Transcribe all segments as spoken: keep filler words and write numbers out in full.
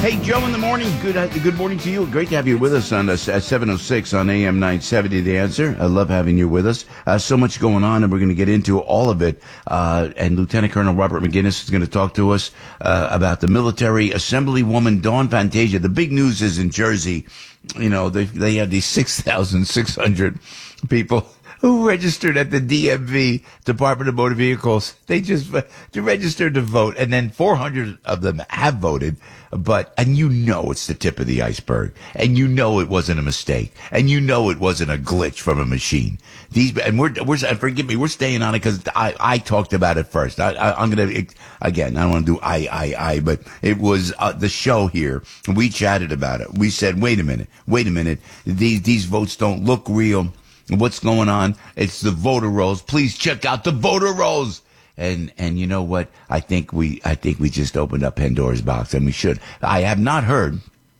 Hey, Joe in the morning. Good uh, good morning to you. Great to have you with us on uh, seven oh six on A M nine seventy, The Answer. I love having you with us. Uh, so much going on, and we're going to get into all of it. Uh, and Lieutenant Colonel Robert McGinnis is going to talk to us uh, about the military assemblywoman Dawn Fantasia. The big news is in Jersey, you know, they, they have these six thousand six hundred people who registered at the D M V, Department of Motor Vehicles. They just uh, registered to vote, and then four hundred of them have voted. But, and you know it's the tip of the iceberg, and you know it wasn't a mistake, and you know it wasn't a glitch from a machine. These, and we're, we're, forgive me, we're staying on it because I, I talked about it first. I, I, I'm going to, again, I don't want to do I, I, I, but it was uh, the show here. We chatted about it. We said, wait a minute, wait a minute. These, these votes don't look real. What's going on? It's the voter rolls. Please check out the voter rolls. And, and you know what? I think we, I think we just opened up Pandora's box, and we should. I have not heard.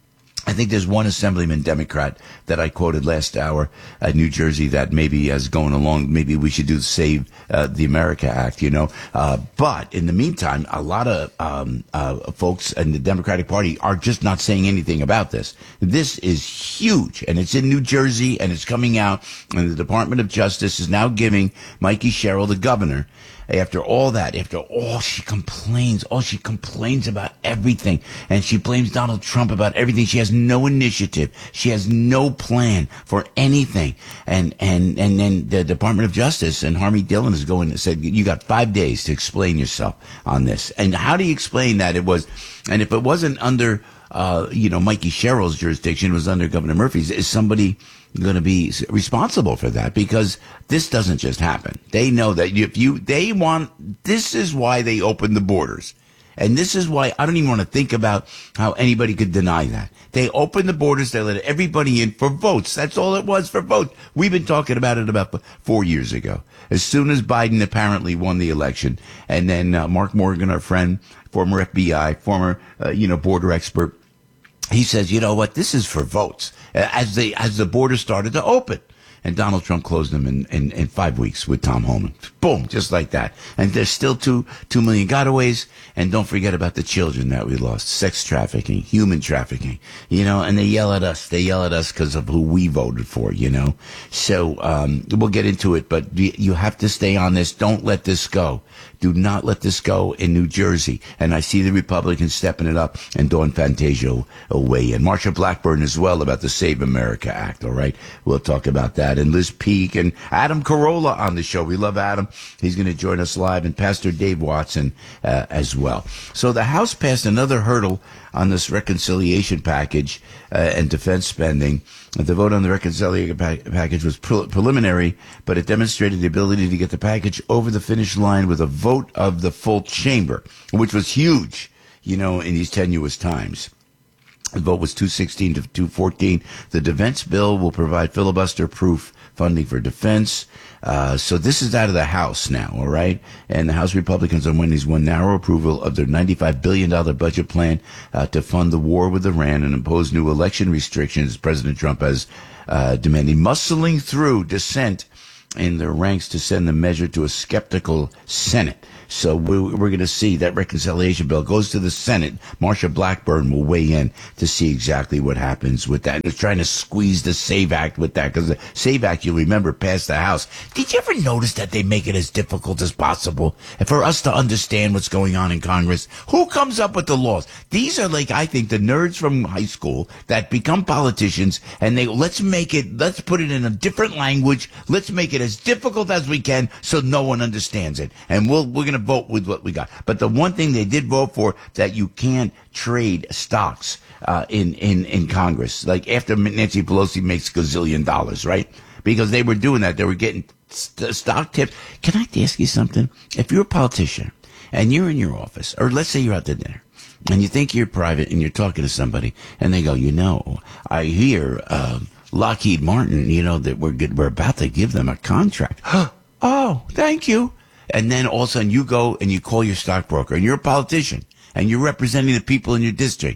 I think there's one Assemblyman Democrat that I quoted last hour at New Jersey that maybe as going along, maybe we should do the Save uh, the America Act, you know. Uh, but in the meantime, a lot of um, uh, folks in the Democratic Party are just not saying anything about this. This is huge, and it's in New Jersey, and it's coming out, and the Department of Justice is now giving Mikey Sherrill, the governor, after all that, after all she complains, all she complains about everything, and she blames Donald Trump about everything. She has no initiative. She has no plan for anything. And, and, and then the Department of Justice and Harmy Dillon is going and said, you got five days to explain yourself on this. And how do you explain that? It was, and if it wasn't under, uh, you know, Mikey Sherrill's jurisdiction, it was under Governor Murphy's, is somebody going to be responsible for that? Because this doesn't just happen. They know that if you, they want, this is why they opened the borders. And this is why I don't even want to think about how anybody could deny that. They opened the borders. They let everybody in for votes. That's all it was, for votes. We've been talking about it about four years ago. As soon as Biden apparently won the election, and then uh, Mark Morgan, our friend, former F B I, former, uh, you know, border expert, he says, you know what, this is for votes. As they, as the border started to open. And Donald Trump closed them in, in, in five weeks with Tom Homan. Boom, just like that. And there's still two, two million gotaways. And don't forget about the children that we lost. Sex trafficking, human trafficking, you know, and they yell at us. They yell at us because of who we voted for, you know. So, um, we'll get into it, but you have to stay on this. Don't let this go. Do not let this go in New Jersey. And I see the Republicans stepping it up, and Dawn Fantasia will weigh in. Marsha Blackburn as well about the Save America Act, all right? We'll talk about that. And Liz Peek and Adam Carolla on the show. We love Adam. He's going to join us live, and Pastor Dave Watson uh, as well. So the House passed another hurdle on this reconciliation package uh, and defense spending. The vote on the reconciliation pa- package was pre- preliminary, but it demonstrated the ability to get the package over the finish line with a vote of the full chamber, which was huge, you know, in these tenuous times. The vote was two sixteen to two fourteen. The defense bill will provide filibuster-proof funding for defense. Uh, so this is out of the House now, all right? And the House Republicans on Wednesday won narrow approval of their ninety-five billion dollars budget plan uh, to fund the war with Iran and impose new election restrictions President Trump has uh, demanded, muscling through dissent in their ranks to send the measure to a skeptical Senate. So we're, we're going to see that reconciliation bill goes to the Senate. Marsha Blackburn will weigh in to see exactly what happens with that. They're trying to squeeze the SAVE Act with that, because the SAVE Act, you remember, passed the House. Did you ever notice that they make it as difficult as possible for us to understand what's going on in Congress? Who comes up with the laws? These are like, I think, the nerds from high school that become politicians, and they, let's make it, let's put it in a different language. Let's make it as difficult as we can so no one understands it. And we'll, we're going to vote with what we got. But the one thing they did vote for, that you can't trade stocks uh, in, in, in Congress. Like after Nancy Pelosi makes gazillion dollars, right? Because they were doing that. They were getting st- stock tips. Can I ask you something? If you're a politician and you're in your office, or let's say you're out to dinner, and you think you're private and you're talking to somebody, and they go, you know, I hear uh, Lockheed Martin, you know, that we're good, we're about to give them a contract. Oh, thank you. And then all of a sudden you go and you call your stockbroker, and you're a politician and you're representing the people in your district.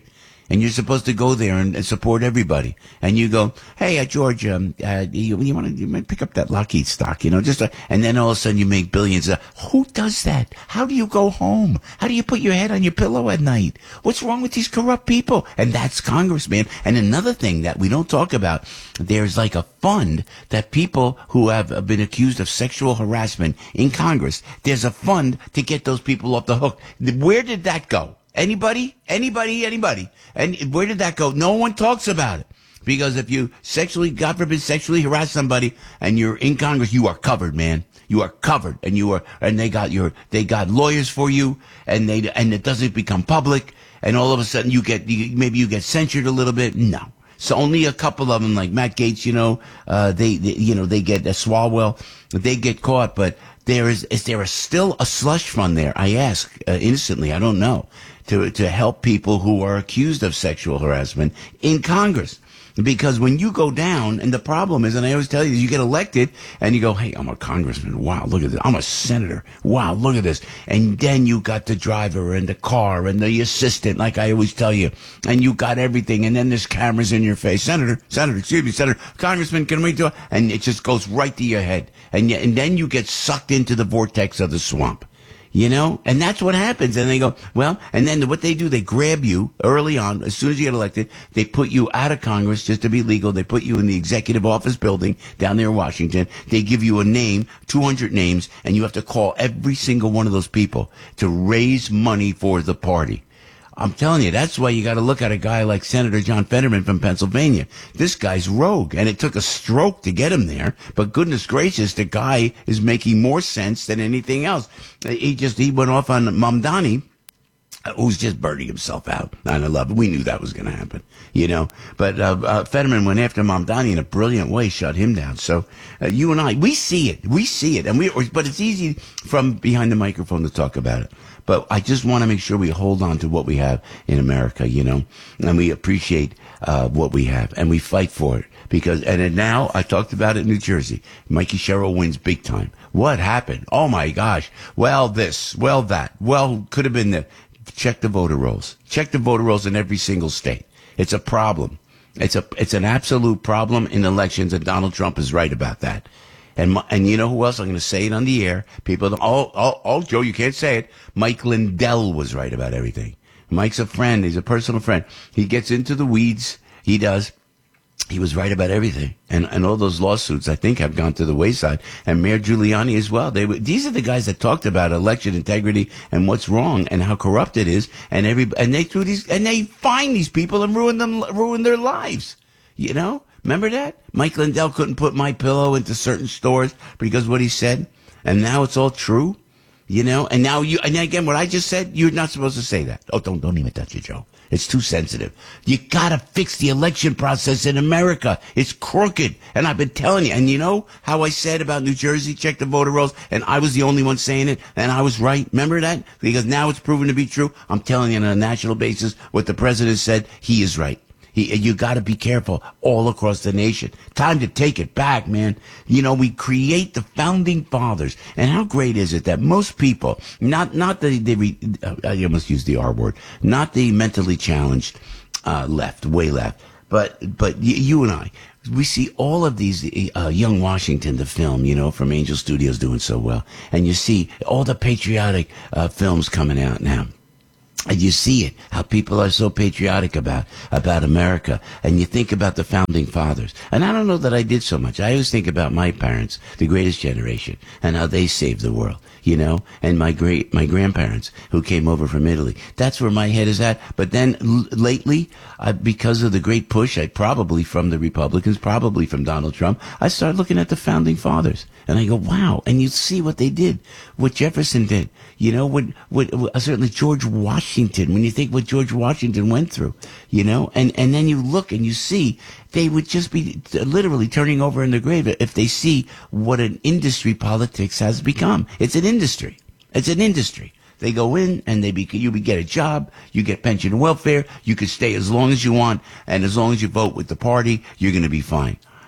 And you're supposed to go there and, and support everybody. And you go, hey, uh, George, um, uh, you, you want to pick up that Lockheed stock, you know, just, uh, and then all of a sudden you make billions. Uh, who does that? How do you go home? How do you put your head on your pillow at night? What's wrong with these corrupt people? And that's Congress, man. And another thing that we don't talk about, there's like a fund that people who have been accused of sexual harassment in Congress, there's a fund to get those people off the hook. Where did that go? Anybody? Anybody? Anybody? And where did that go? No one talks about it. Because if you sexually, God forbid, sexually harass somebody and you're in Congress, you are covered, man. You are covered. And you are, and they got your, they got lawyers for you, and they, and it doesn't become public, and all of a sudden you get, you, maybe you get censured a little bit. No. So only a couple of them, like Matt Gaetz, you know, uh, they, they you know, they get a Swalwell, they get caught, but there is, is there a, still a slush fund there? I ask, uh, innocently, I don't know. To, to help people who are accused of sexual harassment in Congress. Because when you go down, and the problem is, and I always tell you, you get elected, and you go, hey, I'm a congressman. Wow, look at this. I'm a senator. Wow, look at this. And then you got the driver and the car and the assistant, like I always tell you. And you got everything, and then there's cameras in your face. Senator, senator, excuse me, senator, congressman, can we do it? And it just goes right to your head. And, and then you get sucked into the vortex of the swamp. You know, and that's what happens. And they go, well, and then what they do, they grab you early on. As soon as you get elected, they put you out of Congress just to be legal. They put you in the executive office building down there in Washington. They give you a name, two hundred names, and you have to call every single one of those people to raise money for the party. I'm telling you, that's why you got to look at a guy like Senator John Fetterman from Pennsylvania. This guy's rogue, and it took a stroke to get him there. But goodness gracious, the guy is making more sense than anything else. He just he went off on Mamdani, who's just burning himself out. And I love it. We knew that was going to happen, you know. But uh, uh, Fetterman went after Mamdani in a brilliant way, shut him down. So uh, you and I, we see it, we see it, and we. But it's easy from behind the microphone to talk about it. But I just want to make sure we hold on to what we have in America, you know, and we appreciate uh, what we have, and we fight for it. Because, and then now, I talked about it in New Jersey. Mikey Sherrill wins big time. What happened? Oh, my gosh. Well, this, well, that. Well, could have been that. Check the voter rolls. Check the voter rolls in every single state. It's a problem. It's a, it's an absolute problem in elections, and Donald Trump is right about that. And and you know who else? I'm going to say it on the air. People, don't, oh, oh, oh, Joe, you can't say it. Mike Lindell was right about everything. Mike's a friend. He's a personal friend. He gets into the weeds. He does. He was right about everything. And and all those lawsuits, I think, have gone to the wayside. And Mayor Giuliani as well. They were, these are the guys that talked about election integrity and what's wrong and how corrupt it is. And every and they threw these and they find these people and ruin them, ruin their lives. You know. Remember that? Mike Lindell couldn't put My Pillow into certain stores because of what he said. And now it's all true, you know? And now you, and again, what I just said, you're not supposed to say that. Oh, don't, don't even touch it, Joe. It's too sensitive. You gotta fix the election process in America. It's crooked. And I've been telling you. And you know how I said about New Jersey, check the voter rolls, and I was the only one saying it, and I was right. Remember that? Because now it's proven to be true. I'm telling you on a national basis, what the president said, he is right. He, you got to be careful all across the nation. Time to take it back, man. You know, we create the founding fathers. And how great is it that most people, not, not the, the uh, I almost used the R word, not the mentally challenged, uh, left, way left, but, but y- you and I, we see all of these, uh, Young Washington, the film, you know, from Angel Studios doing so well. And you see all the patriotic, uh, films coming out now. And you see it, how people are so patriotic about, about America. And you think about the founding fathers. And I don't know that I did so much. I always think about my parents, the greatest generation, and how they saved the world, you know, and my great, my grandparents who came over from Italy. That's where my head is at. But then l- lately, uh, because of the great push, I probably from the Republicans, probably from Donald Trump, I started looking at the founding fathers. And I go, wow. And you see what they did, what Jefferson did, you know, what, what, what certainly George Washington, when you think what George Washington went through, you know, and, and then you look and you see they would just be literally turning over in their grave if they see what an industry politics has become. It's an industry. It's an industry. They go in and they be, you get a job, you get pension and welfare, you can stay as long as you want, and as long as you vote with the party, you're going to be fine.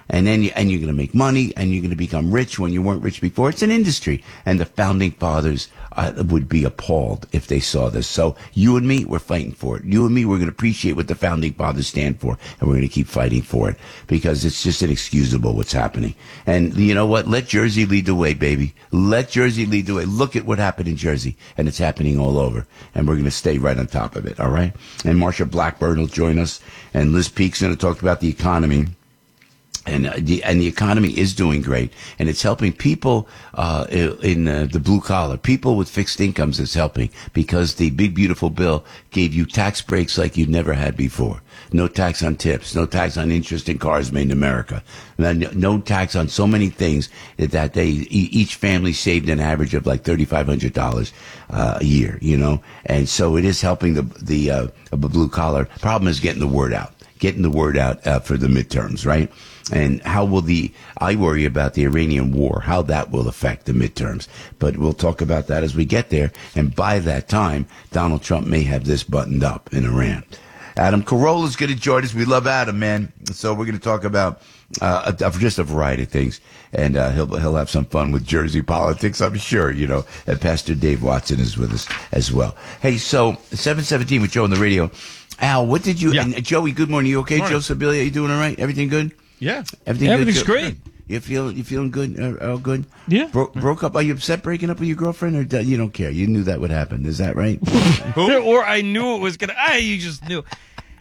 And then you, and you're going to make money, and you're going to become rich when you weren't rich before. It's an industry. And the founding fathers uh, would be appalled if they saw this. So you and me, we're fighting for it. You and me, we're going to appreciate what the founding fathers stand for, and we're going to keep fighting for it because it's just inexcusable what's happening. And you know what? Let Jersey lead the way, baby. Let Jersey lead the way. Look at what happened in Jersey, and it's happening all over. And we're going to stay right on top of it, all right? And Marsha Blackburn will join us, and Liz Peek's going to talk about the economy. And uh, the and the economy is doing great, and it's helping people uh, in uh, the blue collar, people with fixed incomes. It's helping because the big beautiful bill gave you tax breaks like you've never had before. No tax on tips, no tax on interest in cars made in America, no, no tax on so many things that they each family saved an average of like thirty five hundred dollars uh, a year. You know, and so it is helping the the uh, blue collar. Problem is getting the word out, getting the word out uh, for the midterms, right? And how will the, I worry about the Iranian war, how that will affect the midterms. But we'll talk about that as we get there. And by that time, Donald Trump may have this buttoned up in Iran. Adam Carolla is going to join us. We love Adam, man. So we're going to talk about uh, a, just a variety of things. And uh, he'll he'll have some fun with Jersey politics, I'm sure, you know. And Pastor Dave Watson is with us as well. Hey, so seven seventeen with Joe on the radio. Al, what did you, yeah. and Joey, good morning. You okay? Morning. Joe Sibilia, you doing all right? Everything good? Yeah, Everything everything's good? great. You feel you feeling good? Uh, all good? Yeah. Bro- broke up? Are you upset breaking up with your girlfriend, or do- you don't care? You knew that would happen. Is that right? Or I knew it was gonna. I you just knew.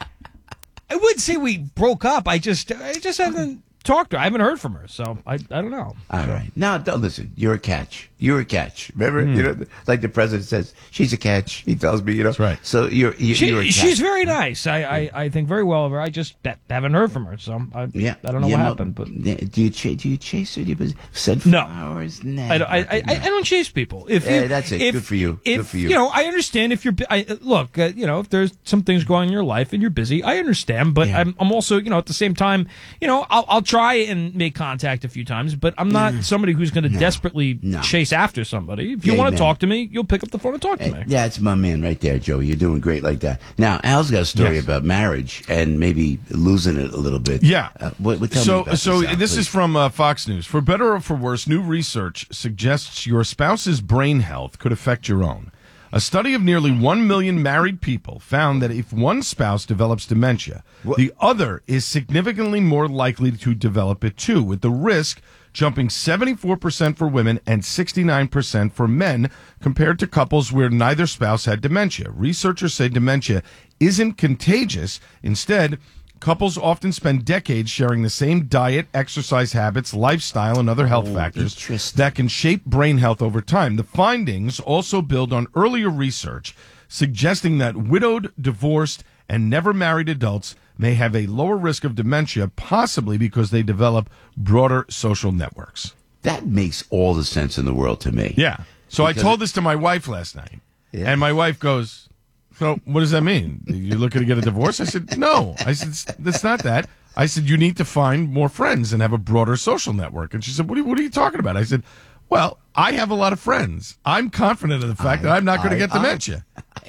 I wouldn't say we broke up. I just I just haven't talked to her. I haven't heard from her, so I I don't know. All so. right. Now, don't listen. You're a catch. You're a catch. Remember, Mm. you know, like the president says, she's a catch. He tells me, you know. That's right. So you're you're, She, you're a catch. she's very nice. I, I, I think very well of her. I just haven't heard from her, so I, Yeah. I don't know yeah, what mo- happened. But yeah, do you ch- do you chase her? Do you send No. flowers? No. I, don't- I, I, I don't chase people. If Yeah, you, that's it. If, Good for you. If, Good for you. You know, I understand if you're. bu- I, look, uh, you know, if there's some things going on in your life and you're busy, I understand. But Yeah. I'm, I'm also, you know, at the same time, you know, I'll, I'll try and make contact a few times, but I'm not somebody who's going to No. desperately No. chase after somebody. If you Yeah, want man. to talk to me, you'll pick up the phone and talk to Hey, me. yeah, it's my man right there, Joey. You're doing great like that. Now, Al's got a story Yes. about marriage and maybe losing it a little bit. Yeah. Uh, what, what, tell me so, about so this, Al, this please. is from uh, Fox News. For better or for worse, new research suggests your spouse's brain health could affect your own. A study of nearly one million married people found that if one spouse develops dementia, What? the other is significantly more likely to develop it too, with the risk jumping seventy-four percent for women and sixty-nine percent for men compared to couples where neither spouse had dementia. Researchers say dementia isn't contagious. Instead, couples often spend decades sharing the same diet, exercise habits, lifestyle, and other health Oh, factors interesting. that can shape brain health over time. The findings also build on earlier research suggesting that widowed, divorced, and never married adults may have a lower risk of dementia, possibly because they develop broader social networks. That makes all the sense in the world to me. Yeah. So Because- I told this to my wife last night, Yeah. and my wife goes, "So what does that mean? You're looking to get a divorce?" I said, "No." I said, "That's not that." I said, "You need to find more friends and have a broader social network." And she said, "What are you, what are you talking about?" I said, "Well, I have a lot of friends. I'm confident of the fact I- that I'm not going to I- get I- dementia,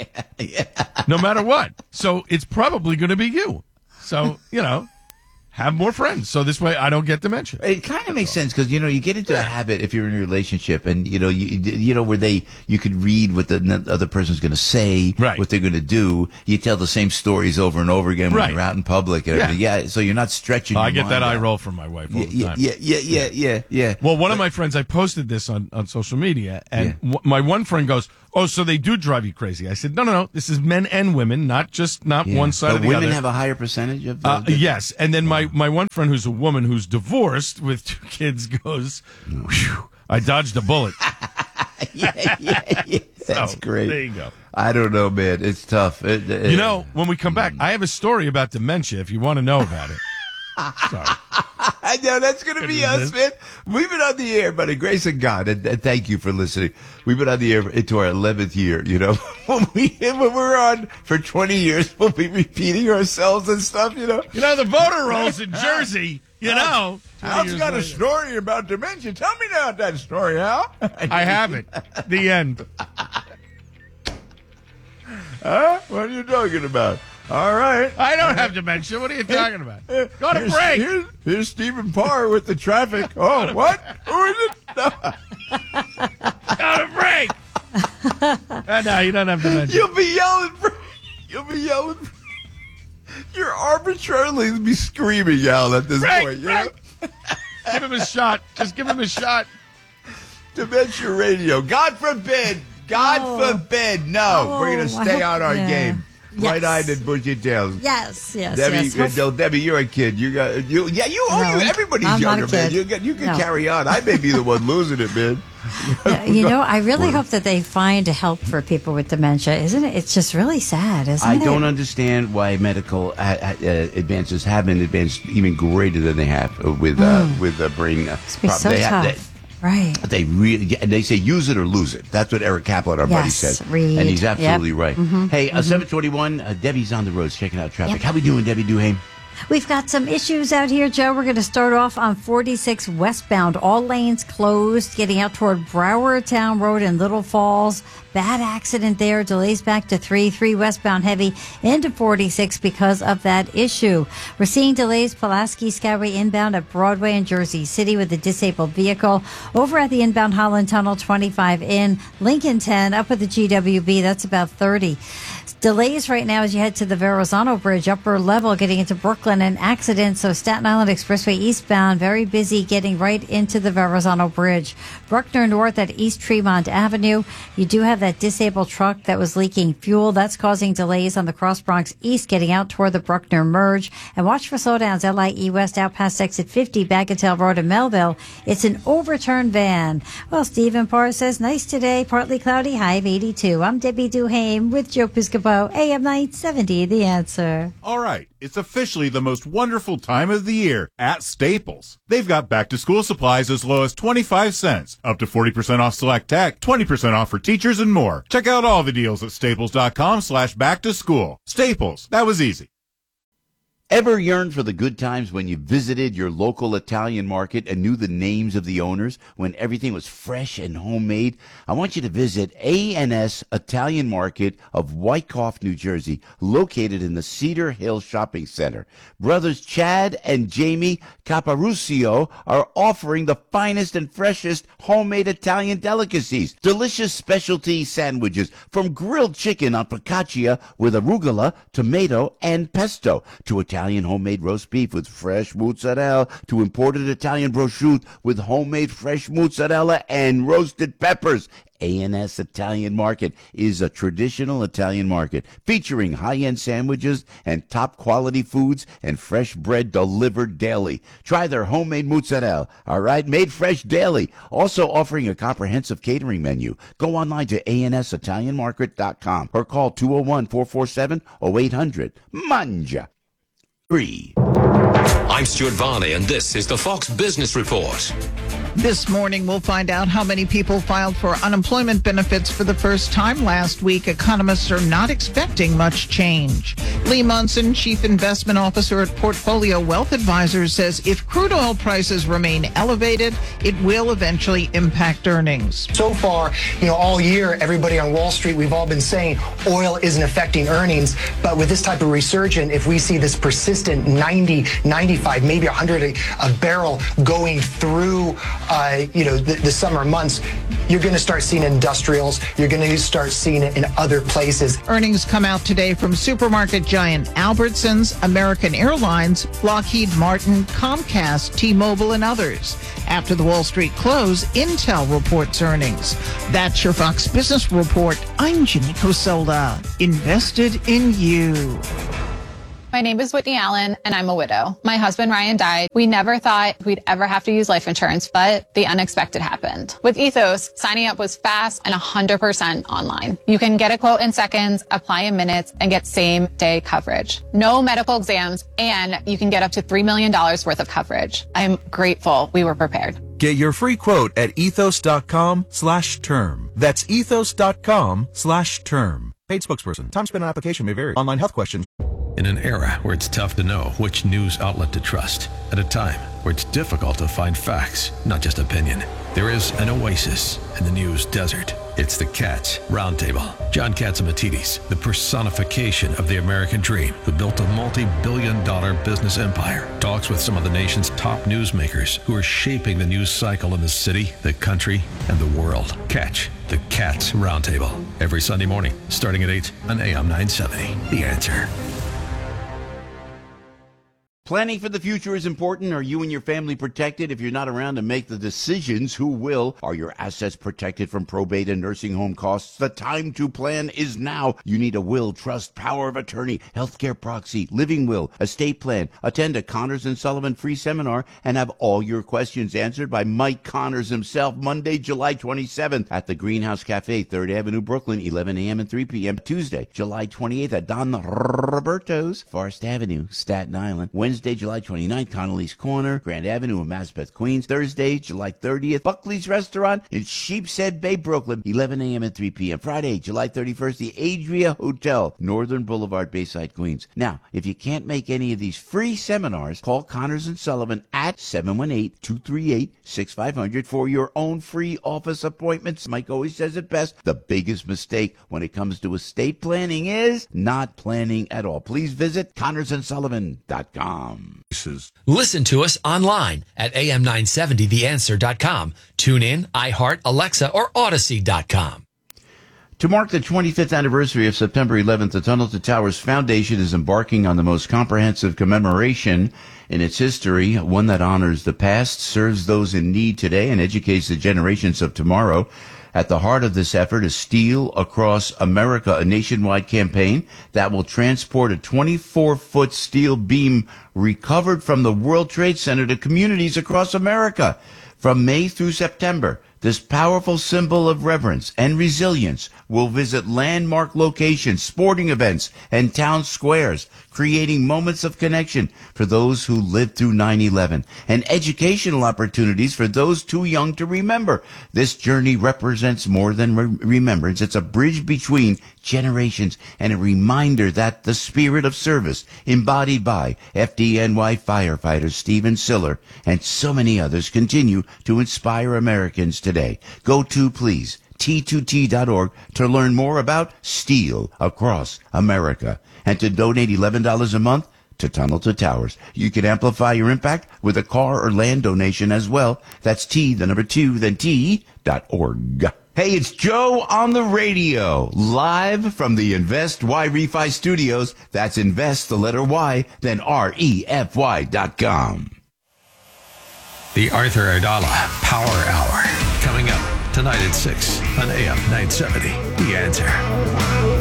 no matter what. So it's probably going to be you. So, you know, have more friends. So this way I don't get dementia." It kind of makes sense because you know you get into a habit if you're in a relationship, and you know you you know where they you could read what the n- other person's going to say, Right. what they're going to do. You tell the same stories over and over again when Right. you're out in public and Yeah. everything. Yeah, so you're not stretching. I your get that mind eye out. roll from my wife all Yeah, the yeah, time. yeah, yeah, yeah, yeah, yeah. Well, one of my friends, I posted this on, on social media, and Yeah. w- my one friend goes, "Oh, so they do drive you crazy?" I said, "No, no, no. This is men and women, not just not Yeah. one side but or the women other." have a higher percentage of. uh, the- yes, and then my, my one friend who's a woman who's divorced with two kids goes, "Whew, I dodged a bullet." yeah, yeah, yeah. That's So, great. There you go. I don't know, man. It's tough. It- it- You know, when we come back, I have a story about dementia if you want to know about it. Sorry. I know that's going to be us, man. We've been on the air by the grace of God, and, and thank you for listening. We've been on the air into our eleventh year. You know, when we when we're on for twenty years, we'll be repeating ourselves and stuff. You know, You know, the voter rolls in Jersey, you know. Al's got a story about dementia. Tell me about that story, Al. I have it. The end. Huh? What are you talking about? All right. I don't have dementia. What are you talking about? Go to Here's, break. Here's, here's Stephen Parr with the traffic. Oh, what? Who is it? No. Go to break. uh, no, you don't have dementia. You'll be yelling. For, you'll be yelling. For, you're arbitrarily be screaming out at this break, point. You break. know? Give him a shot. Just give him a shot. Dementia Radio. God forbid. God Oh. forbid. No. Oh, We're going to I stay hope- on our yeah. game. Yes. Bright-eyed and bushy-tailed. Yes, yes, Debbie, yes. uh, no, Debbie, you're a kid. You got you. Yeah, you. Oh, No, you. Everybody's I'm not a younger, man. kid. You got. You can No. carry on. I may be the one losing it, man. Yeah, you know, I really hope that they find help for people with dementia, isn't it? It's just really sad, isn't I it? don't understand why medical uh, uh, advances haven't advanced even greater than they have with uh, with uh, brain. Uh, It's be prob- so they, tough. They, right. they really. They say use it or lose it. That's what Eric Kaplan, our buddy, Yes, says, read. and he's absolutely Yep. right. Mm-hmm. Hey, uh, Mm-hmm. seven twenty-one. Uh, Debbie's on the roads checking out traffic. Yep. How we doing, Debbie Duhame? We've got some issues out here, Joe. We're going to start off on forty-six westbound. All lanes closed, getting out toward Broward Town Road in Little Falls. Bad accident there. Delays back to three. three westbound heavy into forty-six because of that issue. We're seeing delays Pulaski Skyway inbound at Broadway in Jersey City with a disabled vehicle. Over at the inbound Holland Tunnel, twenty-five in. Lincoln ten up at the G W B. That's about thirty. Delays right now as you head to the Verrazano Bridge, upper level, getting into Brooklyn. An accident, so Staten Island Expressway eastbound, very busy getting right into the Verrazano Bridge. Bruckner North at East Tremont Avenue. You do have that disabled truck that was leaking fuel. That's causing delays on the Cross Bronx East, getting out toward the Bruckner Merge. And watch for slowdowns, L I E West out past exit fifty, Bagatelle Road in Melville. It's an overturned van. Well, Stephen Parr says, nice today, partly cloudy, high of eighty-two. I'm Debbie Duhame with Joe Piscopo, A M nine seventy, The Answer. All right, it's officially the most wonderful time of the year at Staples. They've got back-to-school supplies as low as twenty-five cents, up to forty percent off select tech, twenty percent off for teachers, and more. Check out all the deals at staples.com slash back-to-school. Staples, that was easy. Ever yearned for the good times when you visited your local Italian market and knew the names of the owners, when everything was fresh and homemade? I want you to visit A and S Italian Market of Wyckoff, New Jersey, located in the Cedar Hill Shopping Center. Brothers Chad and Jamie Caparucio are offering the finest and freshest homemade Italian delicacies. Delicious specialty sandwiches, from grilled chicken on focaccia with arugula, tomato, and pesto, to Italian Italian homemade roast beef with fresh mozzarella, to imported Italian prosciutto with homemade fresh mozzarella and roasted peppers. A and S Italian Market is a traditional Italian market featuring high-end sandwiches and top-quality foods and fresh bread delivered daily. Try their homemade mozzarella, all right, made fresh daily. Also offering a comprehensive catering menu. Go online to A N S Italian Market dot com or call two oh one, four four seven, oh eight hundred. Manja. Three. I'm Stuart Varney, and this is the Fox Business Report. This morning, we'll find out how many people filed for unemployment benefits for the first time last week. Economists are not expecting much change. Lee Munson, Chief Investment Officer at Portfolio Wealth Advisors, says if crude oil prices remain elevated, it will eventually impact earnings. So far, you know, all year, everybody on Wall Street, we've all been saying oil isn't affecting earnings. But with this type of resurgence, if we see this persistent ninety, ninety-five, maybe one hundred a, a barrel going through, uh, you know, the, the summer months, you're going to start seeing industrials. You're going to start seeing it in other places. Earnings come out today from supermarket giant Albertsons, American Airlines, Lockheed Martin, Comcast, T-Mobile, and others. After the Wall Street close, Intel reports earnings. That's your Fox Business Report. I'm Ginny Cosola. Invested in you. My name is Whitney Allen, and I'm a widow. My husband, Ryan, died. We never thought we'd ever have to use life insurance, but the unexpected happened. With Ethos, signing up was fast and one hundred percent online. You can get a quote in seconds, apply in minutes, and get same-day coverage. No medical exams, and you can get up to three million dollars worth of coverage. I'm grateful we were prepared. Get your free quote at ethos.com slash term. That's ethos.com slash term. Paid spokesperson. Time spent on application may vary. Online health questions. In an era where it's tough to know which news outlet to trust, at a time where it's difficult to find facts, not just opinion, there is an oasis in the news desert. It's the Cats Roundtable. John Catsimatidis, the personification of the American dream, who built a multi-billion dollar business empire, talks with some of the nation's top newsmakers who are shaping the news cycle in the city, the country, and the world. Catch the Cats Roundtable every Sunday morning, starting at eight on A M nine seventy. The Answer. Planning for the future is important. Are you and your family protected? If you're not around to make the decisions, who will? Are your assets protected from probate and nursing home costs? The time to plan is now. You need a will, trust, power of attorney, healthcare proxy, living will, estate plan. Attend a Connors and Sullivan free seminar and have all your questions answered by Mike Connors himself, Monday, July twenty-seventh at the Greenhouse Cafe, third Avenue, Brooklyn, eleven a.m. and three p.m. Tuesday, July twenty-eighth at Don Roberto's, Forest Avenue, Staten Island. Wednesday, July twenty-ninth, Connolly's Corner, Grand Avenue in Maspeth, Queens. Thursday, July thirtieth, Buckley's Restaurant in Sheepshead Bay, Brooklyn, eleven a.m. and three p.m. Friday, July thirty-first, the Adria Hotel, Northern Boulevard, Bayside, Queens. Now, if you can't make any of these free seminars, call Connors and Sullivan at seven one eight, two three eight, six five zero zero for your own free office appointments. Mike always says it best. The biggest mistake when it comes to estate planning is not planning at all. Please visit connors and sullivan dot com. Listen to us online at A M nine seventy the answer dot com. Tune in, iHeart, Alexa, or Odyssey dot com. To mark the twenty-fifth anniversary of September eleventh, the Tunnel to Towers Foundation is embarking on the most comprehensive commemoration in its history, one that honors the past, serves those in need today, and educates the generations of tomorrow. At the heart of this effort is Steel Across America, a nationwide campaign that will transport a twenty-four foot steel beam recovered from the World Trade Center to communities across America. From May through September, this powerful symbol of reverence and resilience will visit landmark locations, sporting events, and town squares, creating moments of connection for those who lived through nine eleven and educational opportunities for those too young to remember. This journey represents more than re- remembrance. It's a bridge between generations and a reminder that the spirit of service embodied by F D N Y firefighter Stephen Siller and so many others continue to inspire Americans today. Go to, please, T two T dot org to learn more about Steel Across America and to donate eleven dollars a month to Tunnel to Towers. You can amplify your impact with a car or land donation as well. That's T, the number two, then T dot org. Hey, it's Joe on the radio, live from the Invest Y Refi Studios. That's Invest, the letter Y, then R E F Y dot com. The Arthur Ardala Power Hour, coming up tonight at six on A M nine seventy. The Answer.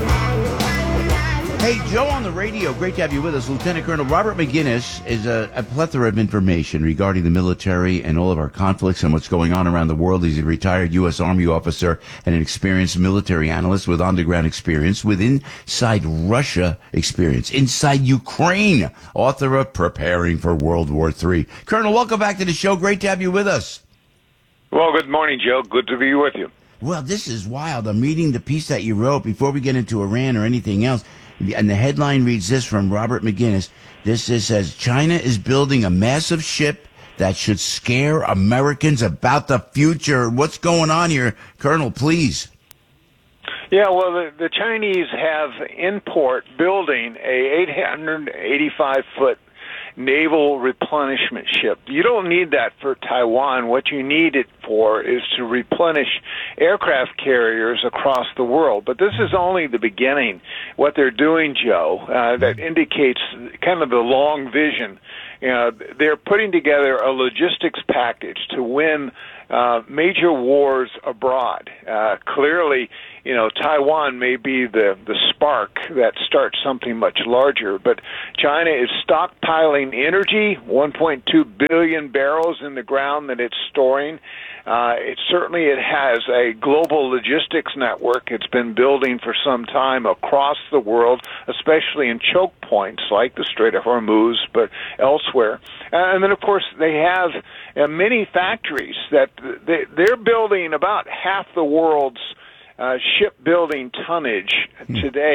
Hey, Joe on the radio. Great to have you with us. Lieutenant Colonel Robert McGinnis is a, a plethora of information regarding the military and all of our conflicts and what's going on around the world. He's a retired U S. Army officer and an experienced military analyst with on-the-ground experience, with inside Russia experience, inside Ukraine, author of Preparing for World War Three. Colonel, welcome back to the show. Great to have you with us. Well, good morning, Joe. Good to be with you. Well, this is wild. I'm reading the piece that you wrote before we get into Iran or anything else. And the headline reads this from Robert McGinnis. This is, says, China is building a massive ship that should scare Americans about the future. What's going on here? Colonel, please. Yeah, well, the, the Chinese have in port building a eight hundred eighty-five foot naval replenishment ship. You don't need that for Taiwan. What you need it for is to replenish aircraft carriers across the world. But this is only the beginning. What they're doing, Joe, uh, that indicates kind of the long vision. You know, they're putting together a logistics package to win uh, major wars abroad. Uh, clearly, you know, Taiwan may be the, the spark that starts something much larger, but China is stockpiling energy, one point two billion barrels in the ground that it's storing. Uh, it certainly it has a global logistics network it's been building for some time across the world, especially in choke points like the Strait of Hormuz, but elsewhere. Uh, and then, of course, they have uh, many factories that they, they're building about half the world's Uh, shipbuilding tonnage today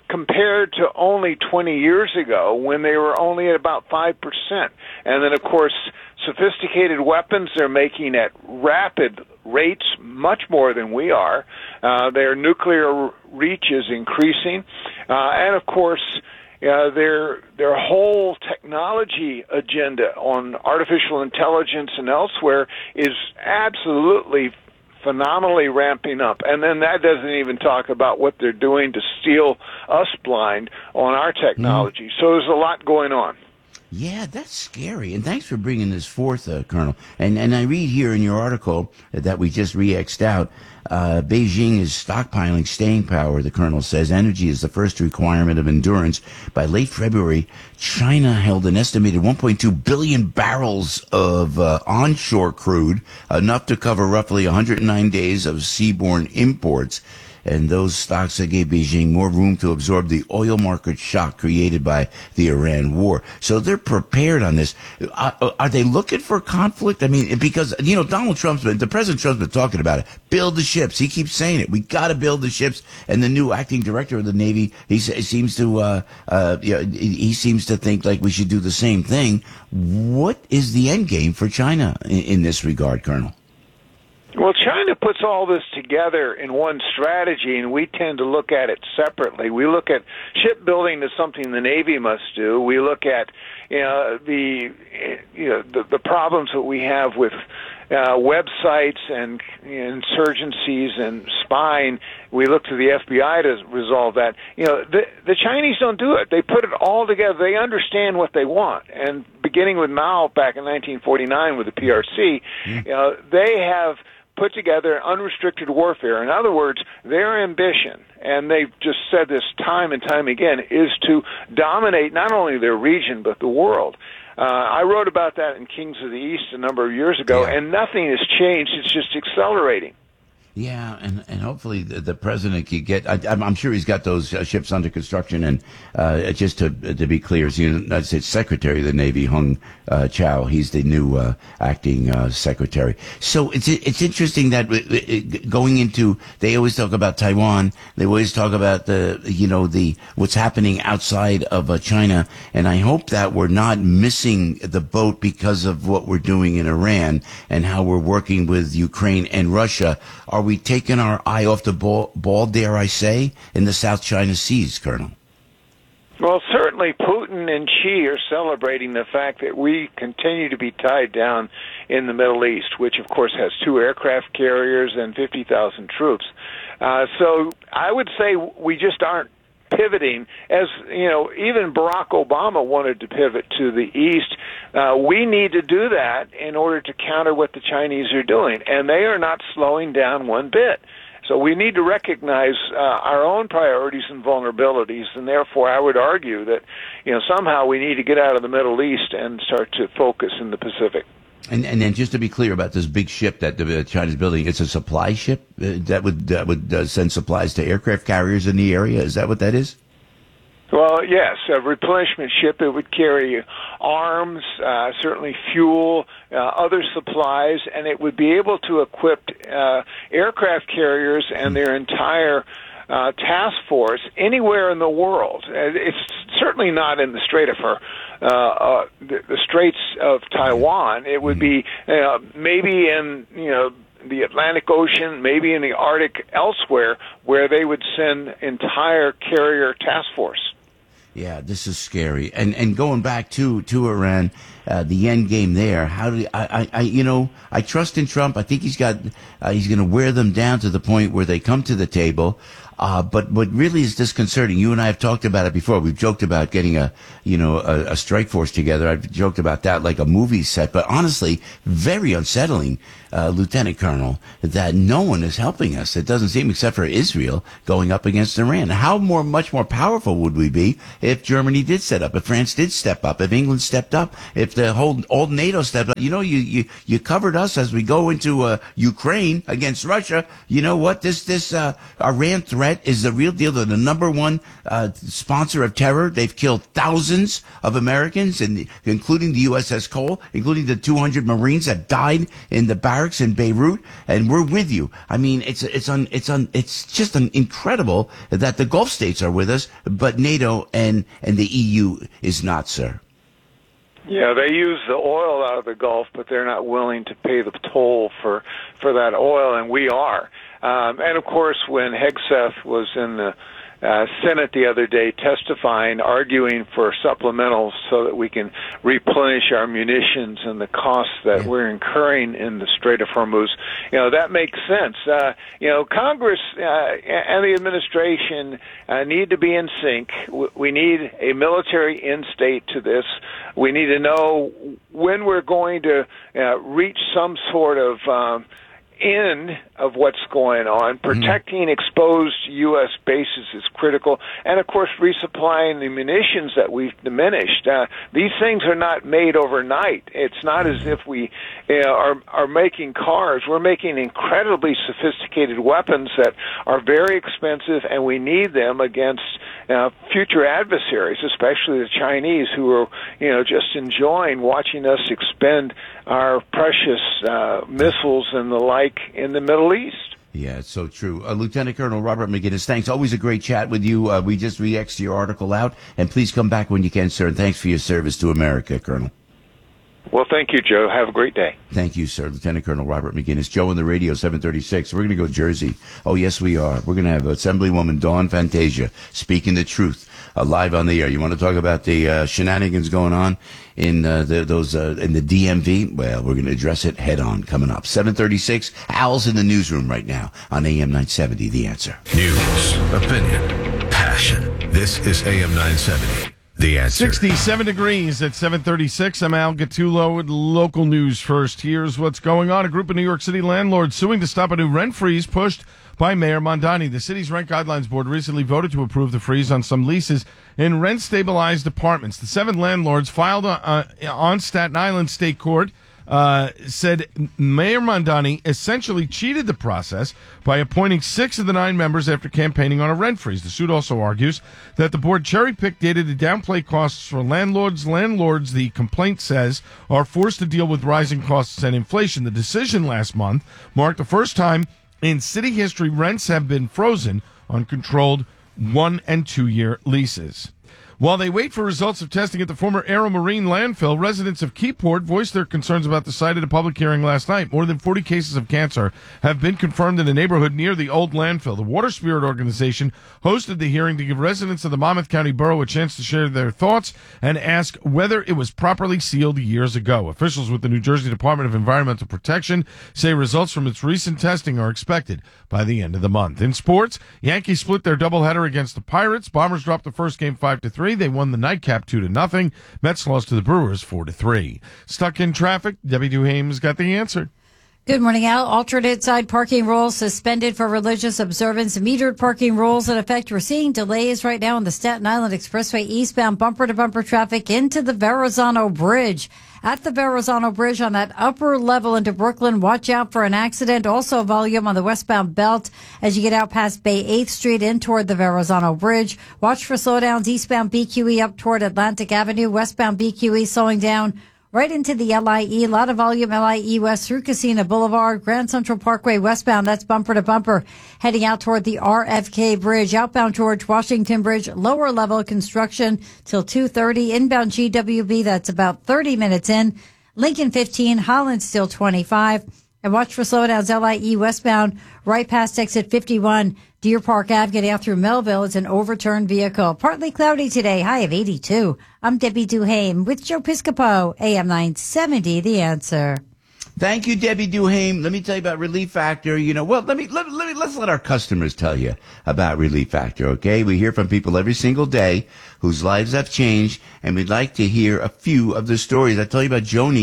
compared to only twenty years ago when they were only at about five percent. And then, of course, sophisticated weapons they're making at rapid rates, much more than we are. Uh, their nuclear reach is increasing. Uh, and, of course, uh, their their whole technology agenda on artificial intelligence and elsewhere is absolutely phenomenally ramping up. And then that doesn't even talk about what they're doing to steal us blind on our technology. Mm. So there's a lot going on. Yeah, that's scary. And thanks for bringing this forth, uh, Colonel. And and I read here in your article that we just re-X'd out, uh, Beijing is stockpiling staying power, the Colonel says. Energy is the first requirement of endurance. By late February, China held an estimated one point two billion barrels of uh, onshore crude, enough to cover roughly one hundred nine days of seaborne imports. And those stocks that gave Beijing more room to absorb the oil market shock created by the Iran war. So they're prepared on this. Are, are they looking for conflict? I mean, because, you know, Donald Trump's been, the President Trump's been talking about it. Build the ships. He keeps saying it. We got to build the ships. And the new acting director of the Navy, he seems to, uh, uh, you know, he seems to think like we should do the same thing. What is the end game for China in, in this regard, Colonel? Well, China puts all this together in one strategy, and we tend to look at it separately. We look at shipbuilding as something the Navy must do. We look at you know, the you know the, the problems that we have with uh, websites and insurgencies and spying. We look to the F B I to resolve that. You know, the, the Chinese don't do it. They put it all together. They understand what they want. And beginning with Mao back in nineteen forty-nine with the P R C, mm. you know, they have put together unrestricted warfare. In other words, their ambition, and they've just said this time and time again, is to dominate not only their region but the world. Uh, I wrote about that in Kings of the East a number of years ago, yeah. and nothing has changed. It's just accelerating. Yeah, and, and hopefully the, the president can get, I, I'm sure he's got those uh, ships under construction. And uh, just to to be clear, as the United States Secretary of the Navy, Hung uh, Chow, he's the new uh, acting uh, secretary. So it's it's interesting that it, going into, they always talk about Taiwan. They always talk about the, you know, the what's happening outside of uh, China. And I hope that we're not missing the boat because of what we're doing in Iran and how we're working with Ukraine and Russia. Are we taking our eye off the ball, ball, dare I say, in the South China Seas, Colonel? Well, certainly Putin and Xi are celebrating the fact that we continue to be tied down in the Middle East, which, of course, has two aircraft carriers and fifty thousand troops. Uh, so I would say we just aren't pivoting. As you know, even Barack Obama wanted to pivot to the east. Uh, we need to do that in order to counter what the Chinese are doing, and they are not slowing down one bit. So we need to recognize uh, our own priorities and vulnerabilities, and therefore I would argue that you know somehow we need to get out of the Middle East and start to focus in the Pacific. And and then just to be clear about this big ship that the China's building, it's a supply ship uh, that would that would uh, send supplies to aircraft carriers in the area. Is that what that is? Well, yes, a replenishment ship. It would carry arms, uh, certainly fuel, uh, other supplies, and it would be able to equip uh, aircraft carriers and their entire uh, task force anywhere in the world. It's certainly not in the Strait of Her. Uh, uh, the, the Straits of Taiwan. It would be uh, maybe in you know the Atlantic Ocean, maybe in the Arctic, elsewhere, where they would send entire carrier task force. Yeah, this is scary. And and going back to to Iran, uh, the end game there. How do I, I I you know I trust in Trump. I think he's got uh, he's going to wear them down to the point where they come to the table. Uh, but what really is disconcerting, you and I have talked about it before. We've joked about getting a, you know, a, a strike force together. I've joked about that like a movie set. But honestly, very unsettling, uh, Lieutenant Colonel, that no one is helping us. It doesn't seem, except for Israel going up against Iran. How more, much more powerful would we be if Germany did set up, if France did step up, if England stepped up, if the whole old NATO stepped up? You know, you you, you covered us as we go into uh, Ukraine against Russia. You know what? This this uh, Iran threat threat is the real deal. They're the number one uh, sponsor of terror. They've killed thousands of Americans, and including the U S S Cole, including the two hundred Marines that died in the barracks in Beirut. And we're with you. I mean, it's it's un, it's un, it's just an incredible that the Gulf states are with us, but NATO and and the E U is not, sir. Yeah, they use the oil out of the Gulf, but they're not willing to pay the toll for, for that oil, and we are. Um, and, of course, when Hegseth was in the uh, Senate the other day testifying, arguing for supplementals so that we can replenish our munitions and the costs that yeah. we're incurring in the Strait of Hormuz, you know, that makes sense. Uh, you know, Congress uh, and the administration uh, need to be in sync. We need a military end state to this. We need to know when we're going to uh, reach some sort of um, end of what's going on. Protecting mm-hmm. exposed U S bases is critical. And, of course, resupplying the munitions that we've diminished. Uh, these things are not made overnight. It's not as if we uh, are, are making cars. We're making incredibly sophisticated weapons that are very expensive, and we need them against uh, future adversaries, especially the Chinese, who are, you know, just enjoying watching us expend our precious uh, missiles and the like in the Middle East. Yeah, it's so true. Uh, Lieutenant Colonel Robert McGinnis, thanks. Always a great chat with you. Uh, we just re-X'd your article out, and please come back when you can, sir. And thanks for your service to America, Colonel. Well, thank you, Joe. Have a great day. Thank you, sir. Lieutenant Colonel Robert McGinnis. Joe on the radio, seven thirty-six. We're going to go Jersey. Oh, yes, we are. We're going to have Assemblywoman Dawn Fantasia speaking the truth uh, live on the air. You want to talk about the uh, shenanigans going on in uh, the, those uh, in the D M V? Well, we're going to address it head on coming up. seven thirty-six. Al's in the newsroom right now on A M nine seventy. The Answer. News, opinion, passion. This is A M nine seventy. The Answer. sixty-seven degrees at seven thirty-six. I'm Al Gattulo with local news first. Here's what's going on. A group of New York City landlords suing to stop a new rent freeze pushed by Mayor Mondani. The city's Rent Guidelines Board recently voted to approve the freeze on some leases in rent-stabilized apartments. The seven landlords filed uh, on Staten Island State Court uh, said Mayor Mondani essentially cheated the process by appointing six of the nine members after campaigning on a rent freeze. The suit also argues that the board cherry-picked data to downplay costs for landlords. Landlords, the complaint says, are forced to deal with rising costs and inflation. The decision last month marked the first time in city history rents have been frozen on controlled one- and two-year leases. While they wait for results of testing at the former Aero Marine landfill, residents of Keyport voiced their concerns about the site at a public hearing last night. More than forty cases of cancer have been confirmed in a neighborhood near the old landfill. The Water Spirit Organization hosted the hearing to give residents of the Monmouth County Borough a chance to share their thoughts and ask whether it was properly sealed years ago. Officials with the New Jersey Department of Environmental Protection say results from its recent testing are expected by the end of the month. In sports, Yankees split their doubleheader against the Pirates. Bombers dropped the first game five to three. They won the nightcap two to nothing. Mets lost to the Brewers four to three. Stuck in traffic, Debbie Duhame's got the answer. Good morning, Al. Alternate side parking rules suspended for religious observance. Metered parking rules in effect. We're seeing delays right now on the Staten Island Expressway eastbound bumper-to-bumper traffic into the Verrazano Bridge. At the Verrazano Bridge on that upper level into Brooklyn, watch out for an accident. Also volume on the westbound belt as you get out past Bay eighth Street in toward the Verrazano Bridge. Watch for slowdowns eastbound B Q E up toward Atlantic Avenue. Westbound B Q E slowing down right into the L I E. A lot of volume L I E west through Casino Boulevard. Grand Central Parkway westbound. That's bumper to bumper. Heading out toward the R F K Bridge. Outbound George Washington Bridge. Lower level construction till two thirty. Inbound G W B. That's about thirty minutes in. Lincoln fifteen. Holland still twenty-five. And watch for slowdowns L I E westbound right past exit fifty-one. Deer Park Avenue getting out through Melville is an overturned vehicle. Partly cloudy today, high of eighty-two. I'm Debbie Duhame with Joe Piscopo, A M nine seventy, The Answer. Thank you, Debbie Duhame. Let me tell you about Relief Factor. You know, well, let me, let, let me, let's let our customers tell you about Relief Factor, okay? We hear from people every single day whose lives have changed, and we'd like to hear a few of the stories. I tell you about Joni.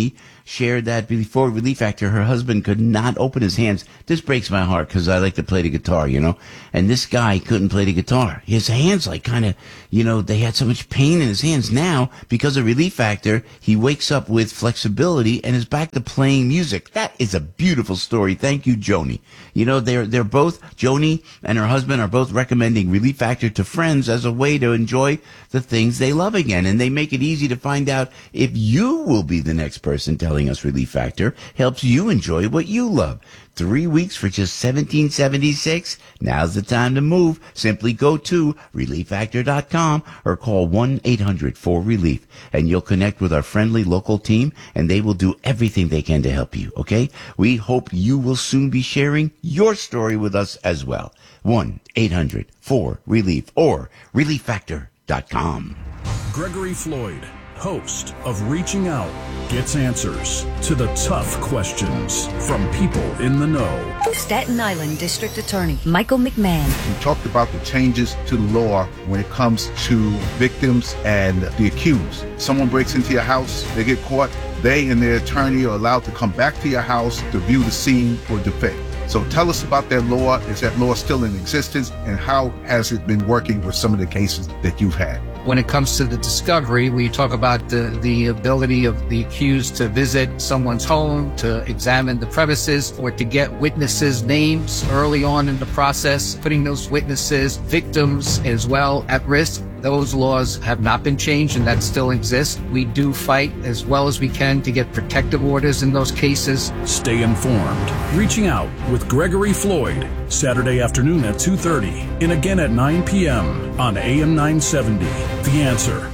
shared that before Relief Factor, her husband could not open his hands. This breaks my heart because I like to play the guitar, you know. And this guy couldn't play the guitar. His hands, like, kind of, you know, they had so much pain in his hands. Now, because of Relief Factor, he wakes up with flexibility and is back to playing music. That is a beautiful story. Thank you, Joni. You know, they're they're both, Joni and her husband are both recommending Relief Factor to friends as a way to enjoy the things they love again. And they make it easy to find out if you will be the next person telling us Relief Factor helps you enjoy what you love. Three weeks for just seventeen seventy-six. Now's the time to move. Simply go to relief factor dot com or call one eight hundred four relief and you'll connect with our friendly local team and they will do everything they can to help you, okay? We hope you will soon be sharing your story with us as well. one eight hundred four relief or relief factor dot com. Gregory Floyd, host of Reaching Out, gets answers to the tough questions from people in the know. Staten Island District Attorney Michael McMahon. We talked about the changes to the law when it comes to victims and the accused. Someone breaks into your house, they get caught, they and their attorney are allowed to come back to your house to view the scene for defense. So tell us about that law. Is that law still in existence? And how has it been working with some of the cases that you've had? When it comes to the discovery, we talk about the, the ability of the accused to visit someone's home, to examine the premises, or to get witnesses' names early on in the process, putting those witnesses, victims as well, at risk. Those laws have not been changed and that still exists. We do fight as well as we can to get protective orders in those cases. Stay informed. Reaching Out with Gregory Floyd, Saturday afternoon at two thirty and again at nine p.m. on A M nine seventy. The Answer.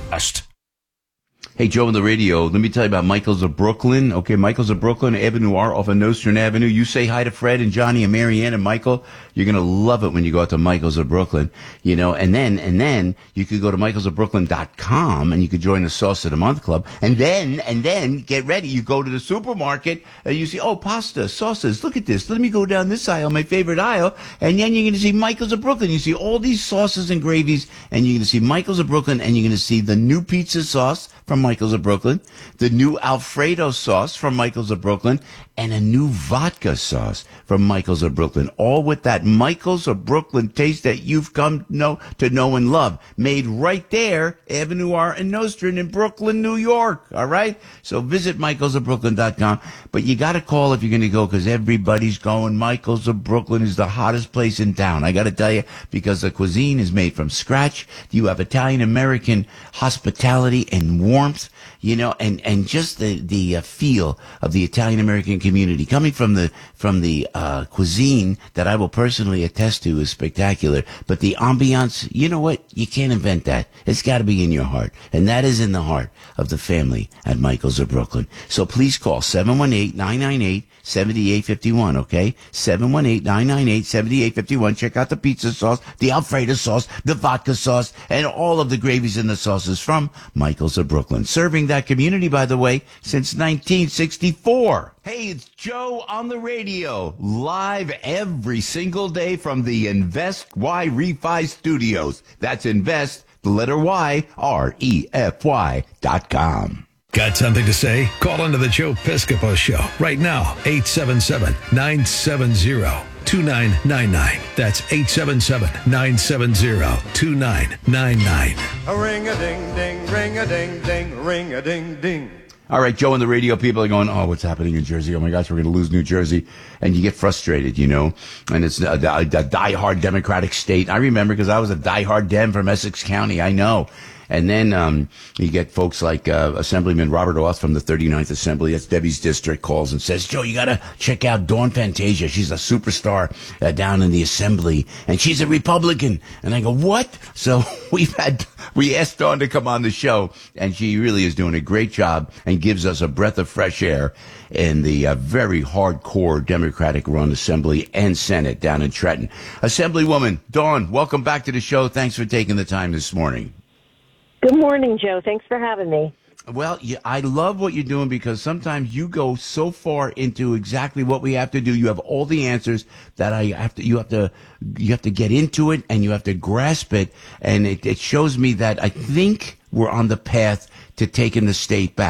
Hey, Joe on the radio. Let me tell you about Michael's of Brooklyn. Okay, Michael's of Brooklyn, Avenue R off of Nostrand Avenue. You say hi to Fred and Johnny and Marianne and Michael. You're going to love it when you go out to Michael's of Brooklyn. You know, and then, and then you could go to michaels of brooklyn dot com and you could join the Sauce of the Month Club. And then, and then get ready. You go to the supermarket and you see, oh, pasta, sauces. Look at this. Let me go down this aisle, my favorite aisle. And then you're going to see Michael's of Brooklyn. You see all these sauces and gravies and you're going to see Michael's of Brooklyn and you're going to see the new pizza sauce from Michael's of Brooklyn, the new Alfredo sauce from Michael's of Brooklyn, and a new vodka sauce from Michael's of Brooklyn, all with that Michael's of Brooklyn taste that you've come to know, to know and love, made right there, Avenue R and Nostrand in Brooklyn, New York, all right? So visit michaels of brooklyn dot com, but you got to call if you're going to go because everybody's going. Michael's of Brooklyn is the hottest place in town, I got to tell you, because the cuisine is made from scratch. You have Italian-American hospitality and warmth, you know, and, and just the, the uh, feel of the Italian-American community coming from the, from the, uh, cuisine that I will personally attest to is spectacular. But the ambiance, you know what? You can't invent that. It's got to be in your heart. And that is in the heart of the family at Michael's of Brooklyn. So please call seven one eight, nine nine eight, seven eight five one, okay? seven one eight, nine nine eight, seven eight five one. Check out the pizza sauce, the Alfredo sauce, the vodka sauce, and all of the gravies and the sauces from Michael's of Brooklyn. Serving that community, by the way, since nineteen sixty-four. Hey, it's Joe on the radio, live every single day from the Invest Y Refi Studios. That's Invest, the letter Y, R E F Y dot com. Got something to say? Call into the Joe Piscopo Show right now, eight seven seven, nine seven zero, two nine nine nine. That's eight seven seven, nine seven zero, two nine nine nine. A ring-a-ding-ding, ring-a-ding-ding, ring-a-ding-ding. All right, Joe, and the radio people are going, oh, what's happening in Jersey? Oh, my gosh, we're going to lose New Jersey. And you get frustrated, you know, and it's a, a, a diehard Democratic state. I remember because I was a diehard Dem from Essex County. I know. And then um you get folks like uh, Assemblyman Robert Auth from the thirty-ninth Assembly, that's Debbie's district, calls and says, Joe, you got to check out Dawn Fantasia. She's a superstar uh, down in the Assembly, and she's a Republican. And I go, what? So we've had, we asked Dawn to come on the show, and she really is doing a great job and gives us a breath of fresh air in the uh, very hardcore Democratic-run Assembly and Senate down in Trenton. Assemblywoman Dawn, welcome back to the show. Thanks for taking the time this morning. Good morning, Joe. Thanks for having me. Well, yeah, I love what you're doing because sometimes you go so far into exactly what we have to do. You have all the answers that I have to, you have to, you have to get into it and you have to grasp it. And it, it shows me that I think we're on the path to taking the state back.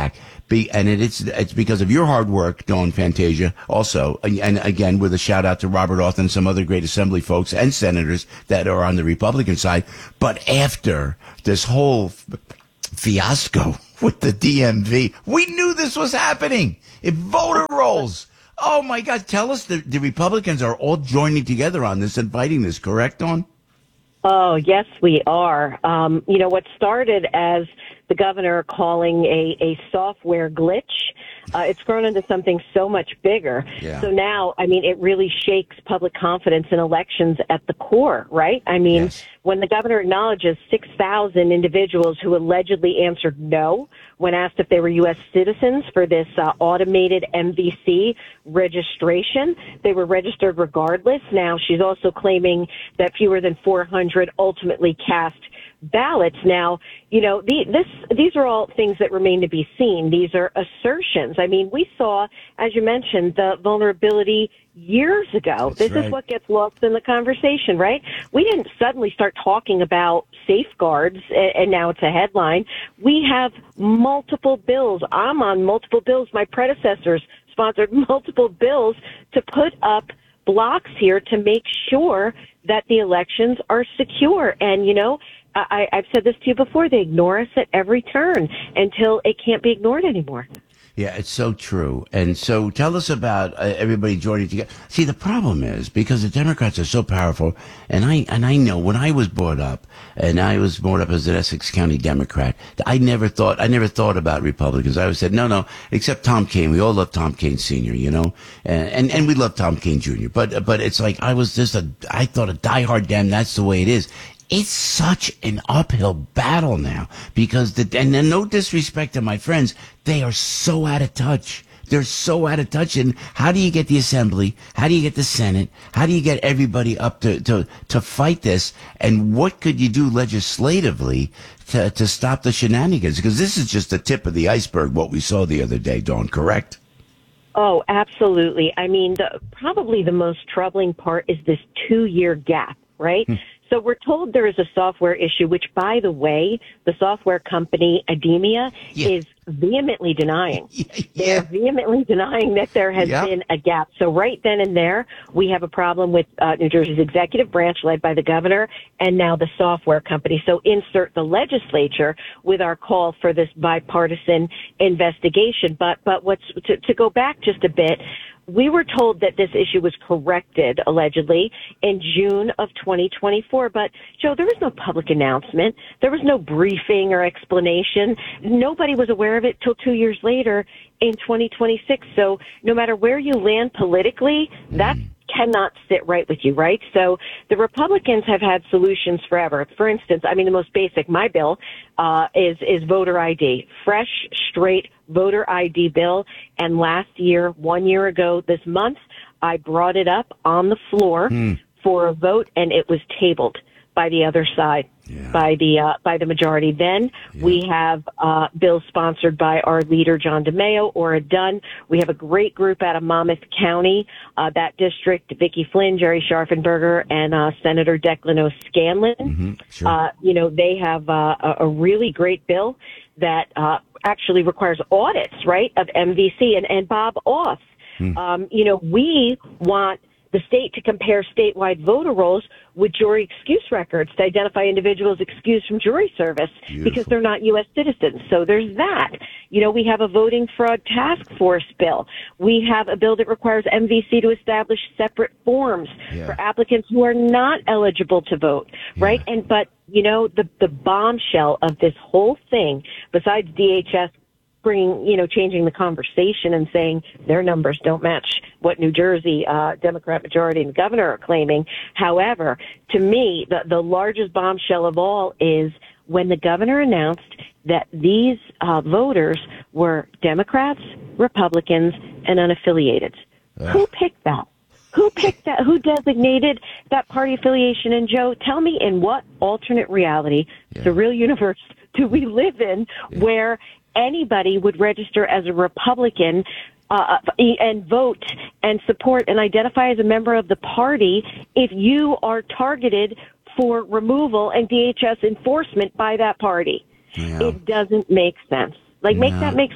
Be, and it, it's it's because of your hard work, Dawn Fantasia, also, and, and again with a shout out to Robert Orth and some other great assembly folks and senators that are on the Republican side. But after this whole f- fiasco with the D M V, we knew this was happening. If voter rolls, oh my God, tell us the, the Republicans are all joining together on this and fighting this, correct, Dawn? Oh, yes, we are. Um, you know, what started as the governor calling a, a software glitch, uh, it's grown into something so much bigger. Yeah. So now, I mean, it really shakes public confidence in elections at the core, right? I mean, yes. When the governor acknowledges six thousand individuals who allegedly answered no when asked if they were U S citizens for this uh, automated M V C registration, they were registered regardless. Now, she's also claiming that fewer than four hundred ultimately cast ballots. Now, you know, the, this, these are all things that remain to be seen. These are assertions. I mean, we saw, as you mentioned, the vulnerability years ago. That's this right. is what gets lost in the conversation, right? We didn't suddenly start talking about safeguards and, and now it's a headline. We have multiple bills. I'm on multiple bills. My predecessors sponsored multiple bills to put up blocks here to make sure that the elections are secure. And, you know, I, I've said this to you before, they ignore us at every turn until it can't be ignored anymore. Yeah, it's so true. And so tell us about uh, everybody joining together. See, the problem is because the Democrats are so powerful, and I and I know when I was brought up, and I was brought up as an Essex County Democrat, I never thought I never thought about Republicans. I always said, no, no, except Tom Kean. We all love Tom Kean Senior, you know, and and, and we love Tom Kean Junior But but it's like I was just a I thought a diehard Dem. That's the way it is. It's such an uphill battle now because the, and then no disrespect to my friends, they are so out of touch. They're so out of touch. And how do you get the assembly? How do you get the Senate? How do you get everybody up to, to, to fight this? And what could you do legislatively to, to stop the shenanigans? Because this is just the tip of the iceberg, what we saw the other day, Dawn, correct? Oh, absolutely. I mean, the, probably the most troubling part is this two-year gap, right? Hmm. So we're told there is a software issue, which, by the way, the software company Ademia yeah. is vehemently denying. Yeah. They're vehemently denying that there has yep. been a gap. So right then and there, we have a problem with uh, New Jersey's executive branch led by the governor and now the software company. So insert the legislature with our call for this bipartisan investigation. But but what's to, to go back just a bit, we were told that this issue was corrected, allegedly, in June of twenty twenty-four. But, Joe, there was no public announcement. There was no briefing or explanation. Nobody was aware of it till two years later in twenty twenty-six. So no matter where you land politically, that cannot sit right with you, right? So the Republicans have had solutions forever. For instance, I mean, the most basic, my bill uh, is, is voter I D, fresh, straight voter I D bill. And last year, one year ago this month, I brought it up on the floor mm. for a vote, and it was tabled by the other side, yeah. by the uh, by the majority. Then yeah. we have uh, bills sponsored by our leader, John DeMaio, Ora Dunn. We have a great group out of Monmouth County, uh, that district, Vicki Flynn, Jerry Scharfenberger, and uh, Senator Declan O'Scanlan. Mm-hmm. Sure. Uh, you know, they have uh, a, a really great bill that uh, actually requires audits, right, of M V C. And, and Bob Off, mm. um, you know, we want the state to compare statewide voter rolls with jury excuse records to identify individuals excused from jury service Beautiful. Because they're not U S citizens. So there's that. You know, we have a voting fraud task force bill. We have a bill that requires M V C to establish separate forms yeah. for applicants who are not eligible to vote, yeah. right? And but, you know, the, the bombshell of this whole thing, besides D H S bringing, you know, changing the conversation and saying their numbers don't match what New Jersey uh, Democrat majority and governor are claiming. However, to me, the, the largest bombshell of all is when the governor announced that these uh, voters were Democrats, Republicans, and unaffiliated. Ugh. Who picked that? Who picked that? Who designated that party affiliation? And Joe, tell me in what alternate reality, yeah. the real universe, do we live in yeah. where anybody would register as a Republican uh, and vote and support and identify as a member of the party if you are targeted for removal and D H S enforcement by that party? Yeah. It doesn't make sense. Like, make no. that make sense.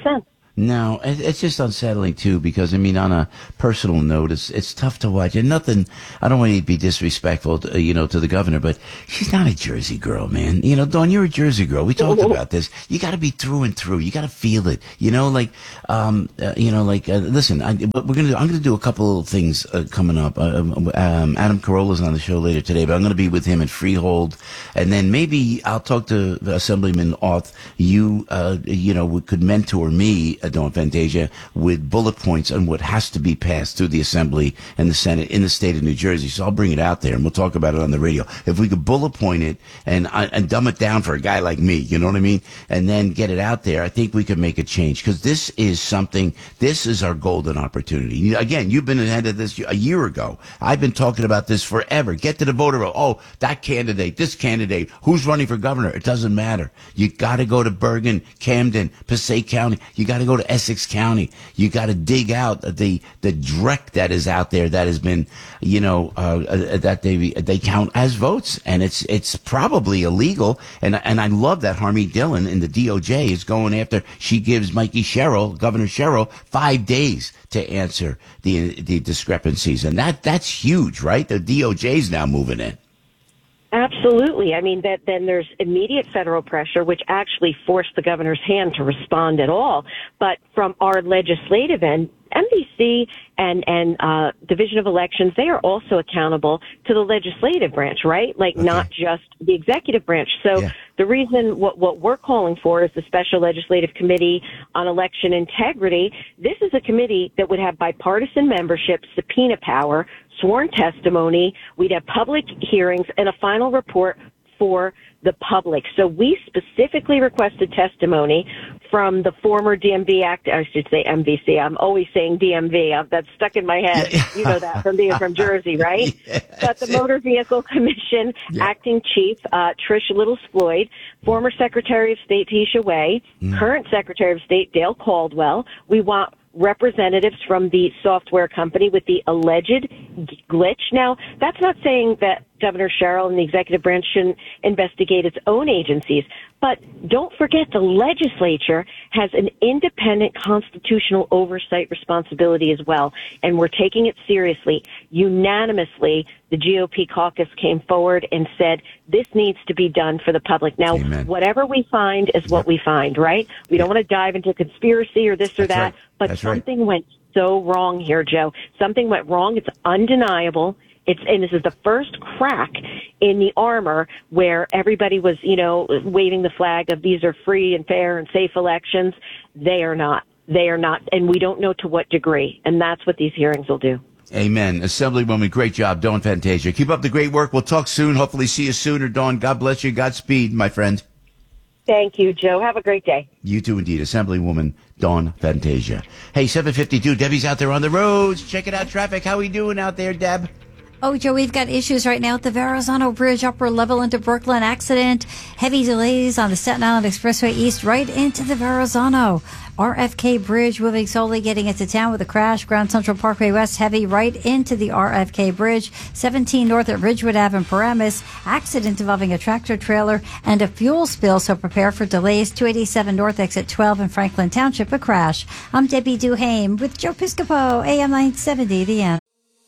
No, it- it's just unsettling too because I mean, on a personal note, it's it's tough to watch. And nothing, I don't want to be disrespectful, to, you know, to the governor, but she's not a Jersey girl, man. You know, Dawn, you're a Jersey girl. We talked about this. You got to be through and through. You got to feel it. You know, like, um, uh, you know, like, uh, listen, I, we're gonna, I'm gonna do a couple little things uh, coming up. Uh, um, Adam Carolla's on the show later today, but I'm gonna be with him at Freehold, and then maybe I'll talk to Assemblyman Auth. You, uh, you know, could mentor me. Dawn Fantasia, with bullet points on what has to be passed through the Assembly and the Senate in the state of New Jersey. So I'll bring it out there and we'll talk about it on the radio. If we could bullet point it and and dumb it down for a guy like me, you know what I mean? And then get it out there, I think we could make a change because this is something, this is our golden opportunity. Again, you've been ahead of this a year ago. I've been talking about this forever. Get to the voter roll. Oh, that candidate, this candidate, who's running for governor? It doesn't matter. You got to go to Bergen, Camden, Passaic County. You got to go to Essex County. You got to dig out the the dreck that is out there that has been, you know, uh, uh, that they they count as votes, and it's it's probably illegal. And and I love that Harmeet Dillon in the D O J is going after. She gives Mikey Sherrill, Governor Sherrill, five days to answer the the discrepancies, and that that's huge, right? The D O J is now moving in. Absolutely. I mean, that then there's immediate federal pressure, which actually forced the governor's hand to respond at all. But from our legislative end, M D C and and uh, Division of Elections, they are also accountable to the legislative branch, right? Like okay. Not just the executive branch. So yeah. The reason what what we're calling for is the Special Legislative Committee on Election Integrity. This is a committee that would have bipartisan membership, subpoena power, sworn testimony. We'd have public hearings and a final report for the public. So we specifically requested testimony from the former D M V act. I should say M V C. I'm always saying D M V. Uh, that's stuck in my head. Yeah. You know that from being from Jersey, right? Yeah, but the Motor Vehicle Commission yeah. acting chief, uh, Trish Littles-Floyd, former Secretary of State Tisha Way, mm. current Secretary of State Dale Caldwell. We want representatives from the software company with the alleged glitch. Now, that's not saying that Governor Sherrill and the executive branch shouldn't investigate its own agencies, but don't forget the legislature has an independent constitutional oversight responsibility as well, and we're taking it seriously. Unanimously, the G O P caucus came forward and said this needs to be done for the public. Now, Amen. Whatever we find is what we find, right? We don't want to dive into conspiracy or this or That's that, right. but That's something right. went so wrong here, Joe. Something went wrong. It's undeniable. It's, and this is the first crack in the armor where everybody was, you know, waving the flag of these are free and fair and safe elections. They are not. They are not. And we don't know to what degree. And that's what these hearings will do. Amen. Assemblywoman, great job. Dawn Fantasia. Keep up the great work. We'll talk soon. Hopefully see you sooner, Dawn. God bless you. Godspeed, my friend. Thank you, Joe. Have a great day. You too, indeed. Assemblywoman Dawn Fantasia. Hey, seven fifty-two. Debbie's out there on the roads. Checking out traffic. How we doing out there, Deb? Oh, Joe, we've got issues right now at the Verrazano Bridge, upper level into Brooklyn. Accident. Heavy delays on the Staten Island Expressway East right into the Verrazano. R F K Bridge moving slowly, getting into town with a crash. Grand Central Parkway West heavy right into the R F K Bridge. seventeen north at Ridgewood Ave in Paramus. Accident involving a tractor trailer and a fuel spill, so prepare for delays. two eighty-seven north exit twelve in Franklin Township, a crash. I'm Debbie Duhame with Joe Piscopo, A M nine seventy, The End.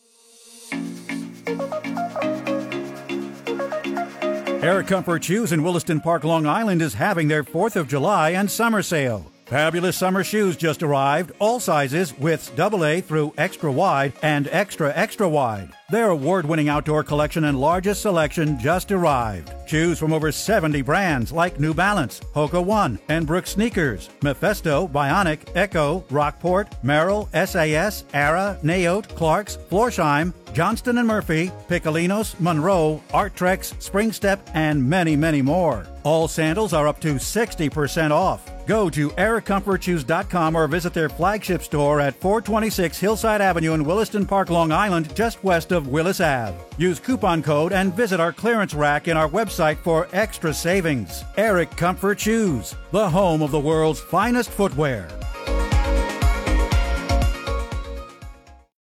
Air Comfort Shoes in Williston Park, Long Island is having their fourth of July and summer sale. Fabulous summer shoes just arrived, all sizes, widths double A through extra wide and extra extra wide. Their award-winning outdoor collection and largest selection just arrived. Shoes from over seventy brands like New Balance, Hoka One, and Brooks Sneakers, Mephisto, Bionic, Echo, Rockport, Merrill, S A S, Ara, Naote, Clarks, Florsheim, Johnston and Murphy, Piccolinos, Monroe, Arttrex, Springstep, and many, many more. All sandals are up to sixty percent off. Go to air comfort shoes dot com or visit their flagship store at four twenty-six Hillside Avenue in Williston Park, Long Island, just west of Willis Ave. Use coupon code and visit our clearance rack in our website for extra savings. Eric Comfort Shoes, the home of the world's finest footwear.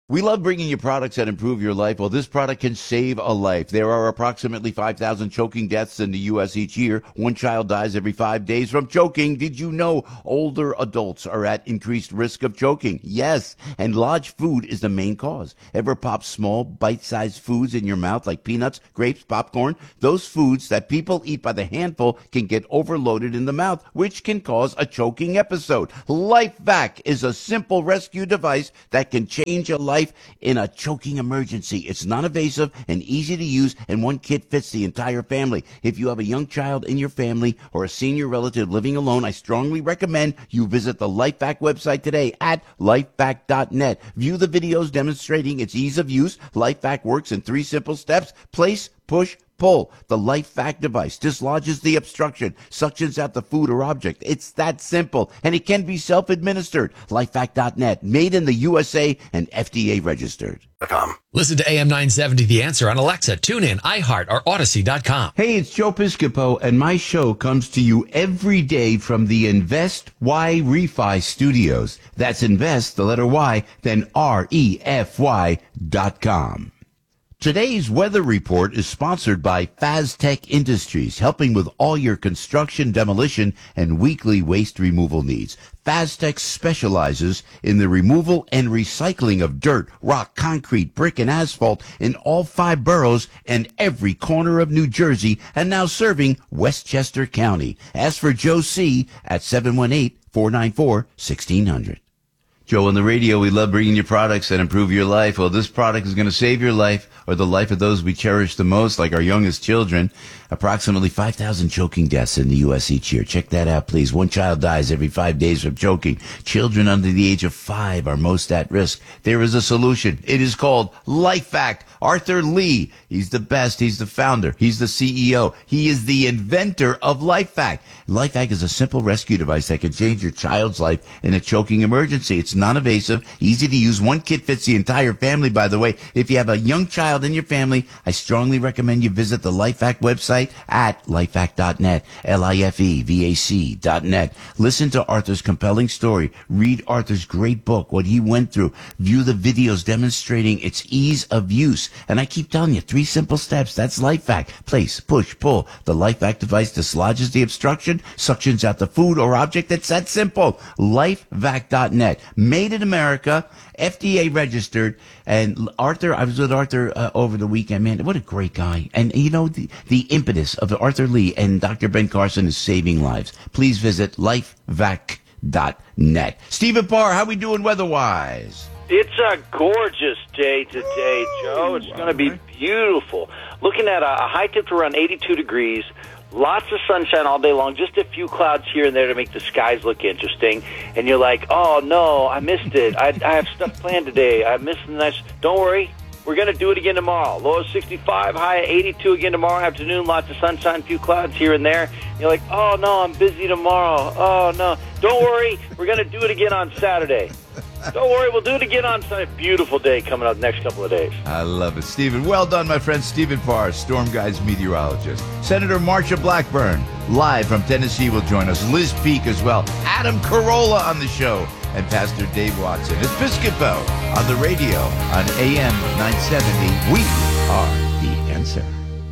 We love bringing you products that improve your life. Well, this product can save a life. There are approximately five thousand choking deaths in the U S each year. One child dies every five days from choking. Did you know older adults are at increased risk of choking? Yes, and large food is the main cause. Ever pop small, bite-sized foods in your mouth like peanuts, grapes, popcorn? Those foods that people eat by the handful can get overloaded in the mouth, which can cause a choking episode. LifeVac is a simple rescue device that can change a life in a choking emergency. It's non-invasive and easy to use, and one kit fits the entire family. If you have a young child in your family or a senior relative living alone, I strongly recommend you visit the LifeVac website today at lifevac dot net. View the videos demonstrating its ease of use. LifeVac works in three simple steps: place, push, pull. The LifeVac device dislodges the obstruction, suctions out the food or object. It's that simple, and it can be self-administered. lifevac dot net, made in the U S A and F D A registered. Listen to A M nine seventy The Answer on Alexa, TuneIn, iHeart, or Odyssey dot com. Hey, it's Joe Piscopo, and my show comes to you every day from the Invest Y Refi Studios. That's Invest, the letter Y, then R E F Y dot com. Today's weather report is sponsored by Faztech Industries, helping with all your construction, demolition, and weekly waste removal needs. Faztech specializes in the removal and recycling of dirt, rock, concrete, brick, and asphalt in all five boroughs and every corner of New Jersey, and now serving Westchester County. Ask for Joe C. at seven one eight, four nine four, one six zero zero. Joe, on the radio, we love bringing you products that improve your life. Well, this product is going to save your life or the life of those we cherish the most, like our youngest children. Approximately five thousand choking deaths in the U S each year. Check that out, please. One child dies every five days from choking. Children under the age of five are most at risk. There is a solution. It is called LifeVac. Arthur Lee, he's the best. He's the founder. He's the C E O. He is the inventor of LifeVac. LifeVac is a simple rescue device that can change your child's life in a choking emergency. It's non-invasive, easy to use. One kit fits the entire family, by the way. If you have a young child in your family, I strongly recommend you visit the LifeVac website at lifevac dot net, L I F E V A C dot net. Listen to Arthur's compelling story. Read Arthur's great book, what he went through. View the videos demonstrating its ease of use. And I keep telling you, three simple steps. That's LifeVac. Place, push, pull. The LifeVac device dislodges the obstruction, suctions out the food or object. It's that simple. lifevac dot net. Made in America, F D A registered. And Arthur, I was with Arthur uh, over the weekend, man. What a great guy. And you know, the, the impetus of Arthur Lee and Doctor Ben Carson is saving lives. Please visit lifevac dot net. Stephen Parr, how we doing weather-wise? It's a gorgeous day today, Joe. It's going to be beautiful. Looking at a high temperature around eighty-two degrees, lots of sunshine all day long, just a few clouds here and there to make the skies look interesting. And you're like, oh, no, I missed it. I, I have stuff planned today. I missed the nice. Don't worry. We're going to do it again tomorrow. Low of sixty-five, high of eighty-two again tomorrow afternoon. Lots of sunshine, few clouds here and there. You're like, oh, no, I'm busy tomorrow. Oh, no. Don't worry. We're going to do it again on Saturday. Don't worry. We'll do it again on Sunday. Beautiful day coming up next couple of days. I love it. Stephen, well done, my friend. Stephen Parr, Storm Guide's meteorologist. Senator Marsha Blackburn, live from Tennessee, will join us. Liz Peek as well. Adam Carolla on the show. And Pastor Dave Watson. It's Piscopo on the radio on A M nine seventy. We are the answer.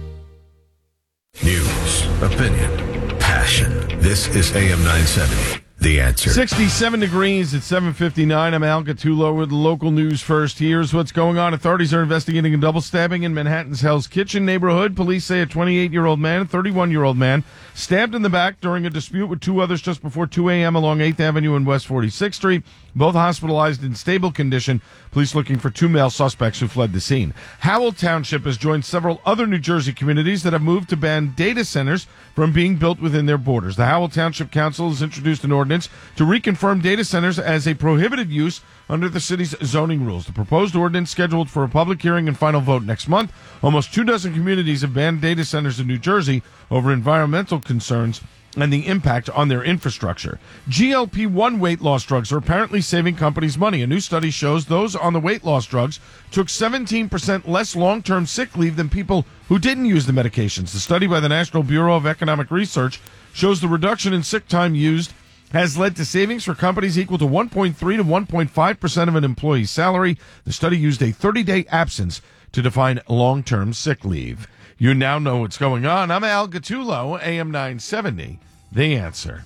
News, opinion, passion. This is A M nine seventy. The Answer. sixty-seven degrees at seven fifty-nine. I'm Al Gattulo with local news first. Here's what's going on. Authorities are investigating a double stabbing in Manhattan's Hell's Kitchen neighborhood. Police say a twenty-eight-year-old man, a thirty-one-year-old man, stabbed in the back during a dispute with two others just before two a.m. along eighth Avenue and West forty-sixth Street. Both hospitalized in stable condition. Police looking for two male suspects who fled the scene. Howell Township has joined several other New Jersey communities that have moved to ban data centers from being built within their borders. The Howell Township Council has introduced an ordinance to reconfirm data centers as a prohibited use under the city's zoning rules. The proposed ordinance, scheduled for a public hearing and final vote next month. Almost two dozen communities have banned data centers in New Jersey over environmental concerns and the impact on their infrastructure. G L P one weight loss drugs are apparently saving companies money. A new study shows those on the weight loss drugs took seventeen percent less long-term sick leave than people who didn't use the medications. The study by the National Bureau of Economic Research shows the reduction in sick time used has led to savings for companies equal to one point three to one point five percent of an employee's salary. The study used a thirty-day absence to define long-term sick leave. You now know what's going on. I'm Al Gattullo, A M nine seventy, The Answer.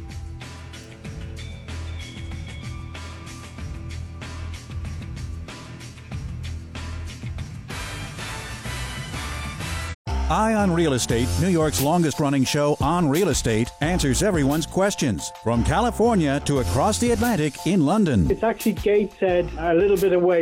Eye on Real Estate, New York's longest-running show on real estate, answers everyone's questions. From California to across the Atlantic in London. It's actually Gateshead, a little bit away